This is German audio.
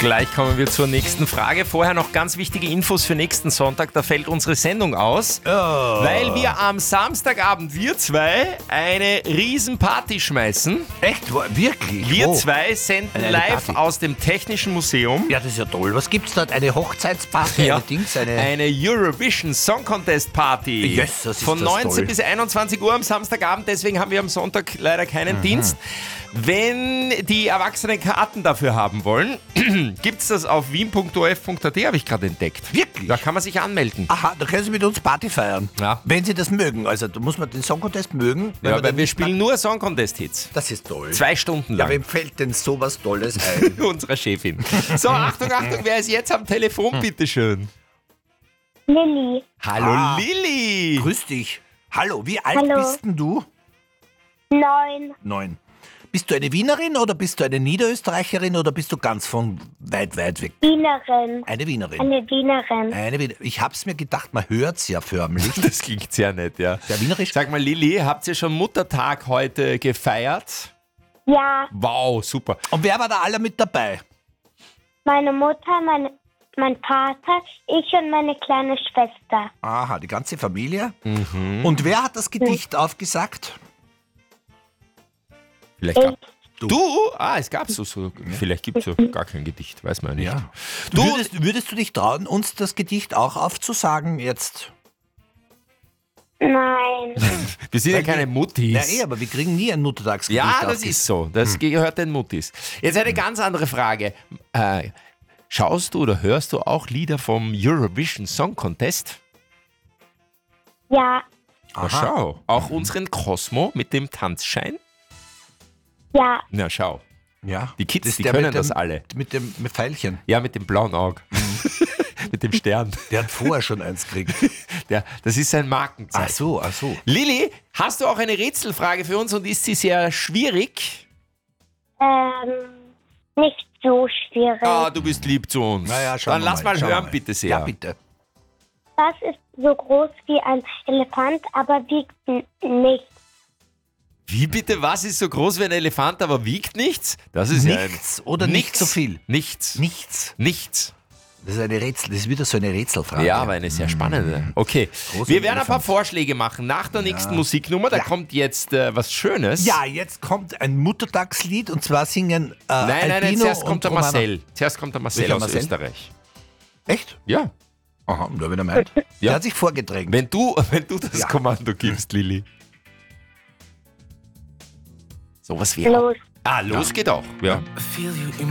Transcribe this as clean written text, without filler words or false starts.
Gleich kommen wir zur nächsten Frage. Vorher noch ganz wichtige Infos für nächsten Sonntag. Da fällt unsere Sendung aus, weil wir am Samstagabend, wir zwei, eine Riesen-Party schmeißen. Echt? Wirklich? Wir zwei senden Eine live Party. aus dem Technischen Museum. Ja, das ist ja toll. Was gibt's dort? Eine Hochzeitsparty? Ja. Eine Eine Eurovision Song Contest Party. Yes, das ist Von das 19 toll. bis 21 Uhr am Samstagabend. Deswegen haben wir am Sonntag leider keinen Dienst. Wenn die Erwachsenen Karten dafür haben wollen, gibt's das auf wien.orf.at, habe ich gerade entdeckt. Wirklich? Da kann man sich anmelden. Aha, da können Sie mit uns Party feiern. Ja. Wenn Sie das mögen. Also da muss man den Song Contest mögen. wenn Ja, man weil den wir nicht spielen nur Song Contest Hits. mag. Das ist toll. 2 Stunden Ja, lang. wem fällt denn sowas Tolles ein? Unserer Chefin. So, Achtung, Achtung, wer ist jetzt am Telefon, bitteschön? Lilly, Hallo Ah. Lilly. Grüß dich. Hallo, wie alt Hallo. bist denn du? 9, 9. Bist du eine Wienerin oder bist du eine Niederösterreicherin oder bist du ganz von weit weg? Wienerin. Eine Wienerin. Eine Wienerin. Eine Wienerin. Ich hab's mir gedacht, man hört's ja förmlich. Das klingt sehr nett, ja. Sehr wienerisch. Sag mal, Lilly, habt ihr schon Muttertag heute gefeiert? Ja, Wow, super. Und wer war da alle mit dabei? meine Mutter, mein Vater, ich und meine kleine Schwester. Aha, die ganze Familie. Und wer hat das Gedicht aufgesagt? Vielleicht Ich, gab du? Es gab so. Vielleicht gibt es so gar kein Gedicht, weiß man ja nicht. Du, würdest du dich trauen, uns das Gedicht auch aufzusagen jetzt? nein. Wir sind ja Weil keine Muttis. Na aber wir kriegen nie ein Muttertagsgedicht Ja, das aufgesagt. ist so. Das gehört den Muttis. Jetzt eine ganz andere Frage. Schaust du oder hörst du auch Lieder vom Eurovision Song Contest? Ja, Na, schau. Auch unseren Cosmo mit dem Tanzschein? ja, Na, schau. Ja. Die Kids, Das ist die der können mit dem, das alle. Mit dem Pfeilchen. Ja, mit dem blauen Auge. Mit dem Stern. Der hat vorher schon eins gekriegt. Das ist sein Markenzeichen. Ach so. Lilly, hast du auch eine Rätselfrage für uns und ist sie sehr schwierig? nicht so schwierig. Du bist lieb zu uns. Naja, schauen Dann wir lass mal schauen wir hören, bitte sehr. Ja, bitte. Was ist so groß wie ein Elefant, aber wiegt nicht? Wie bitte, was ist so groß wie ein Elefant, aber wiegt nichts? Das ist Nichts ja oder nicht so viel? Nichts. Nichts. Nichts. Das ist das ist wieder so eine Rätselfrage. Ja, aber eine sehr spannende. Okay, Groß wir wie werden ein paar Elefant. Vorschläge machen. Nach der nächsten Musiknummer, da Ja. kommt jetzt was Schönes. Ja, jetzt kommt ein Muttertagslied und zwar singen Nein, Albino zuerst und kommt der Romana. Marcel. Zuerst kommt der Marcel Welcher aus Marcel? Österreich. Echt? Ja. Aha, da bin ich meint. Ja. Der hat sich vorgedrängt. Wenn du das Ja. Kommando gibst, Lilly. So was wäre. Los. Los geht auch. Ja. I feel you in